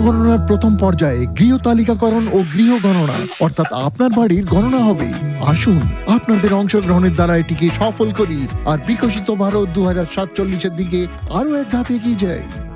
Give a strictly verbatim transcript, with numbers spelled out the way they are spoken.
জনগণনার প্রথম পর্যায়ে গৃহ তালিকাকরণ ও গৃহ গণনা অর্থাৎ আপনার বাড়ির গণনা হবে। আসুন আপনাদের অংশগ্রহণের দ্বারা এটিকে সফল করি আর বিকশিত ভারত দু হাজার সাতচল্লিশের দিকে আরো এক ধাপ এগিয়ে যাই।